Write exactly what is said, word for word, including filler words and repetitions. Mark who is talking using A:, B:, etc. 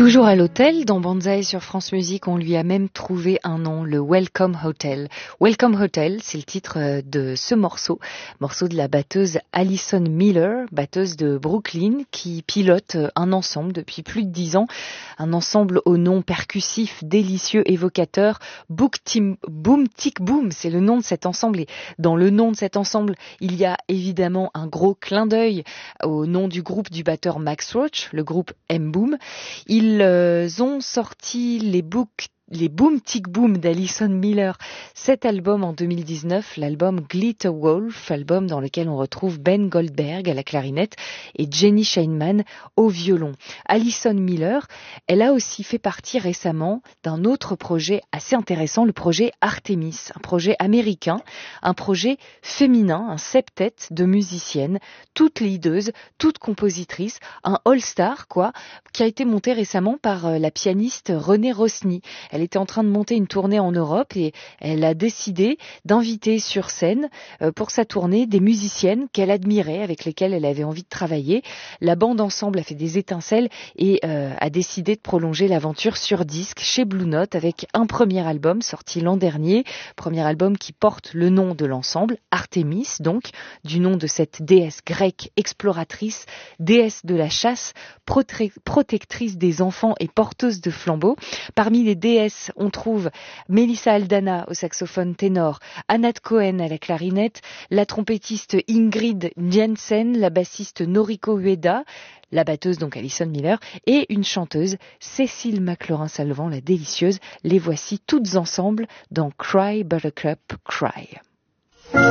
A: Toujours à l'hôtel, dans Banzai sur France Musique, on lui a même trouvé un nom, le Welcome Hotel. Welcome Hotel, c'est le titre de ce morceau, morceau de la batteuse Alison Miller, batteuse de Brooklyn, qui pilote un ensemble depuis plus de dix ans, un ensemble au nom percussif, délicieux, évocateur, Book Team, Boom Tic Boom, c'est le nom de cet ensemble, et dans le nom de cet ensemble, il y a évidemment un gros clin d'œil au nom du groupe du batteur Max Roach, le groupe M-Boom. Ils ont sorti les books les Boom Tic Boom d'Alison Miller, cet album en deux mille dix-neuf, l'album Glitter Wolf, album dans lequel on retrouve Ben Goldberg à la clarinette et Jenny Scheinman au violon. Alison Miller, elle a aussi fait partie récemment d'un autre projet assez intéressant, le projet Artemis, un projet américain, un projet féminin, un septet de musiciennes, toutes leadeuses, toutes compositrices, un all-star quoi, qui a été monté récemment par la pianiste Renée Rossny. Elle Elle était en train de monter une tournée en Europe et elle a décidé d'inviter sur scène euh, pour sa tournée des musiciennes qu'elle admirait, avec lesquelles elle avait envie de travailler. La bande ensemble a fait des étincelles et euh, a décidé de prolonger l'aventure sur disque chez Blue Note avec un premier album sorti l'an dernier, premier album qui porte le nom de l'ensemble, Artemis donc, du nom de cette déesse grecque exploratrice, déesse de la chasse, prote- protectrice des enfants et porteuse de flambeaux. Parmi les déesses, on trouve Melissa Aldana au saxophone ténor, Anat Cohen à la clarinette, la trompettiste Ingrid Jensen, la bassiste Noriko Ueda, la batteuse donc Alison Miller et une chanteuse Cécile McLaurin-Salvant, la délicieuse. Les voici toutes ensemble dans Cry Buttercup Cry.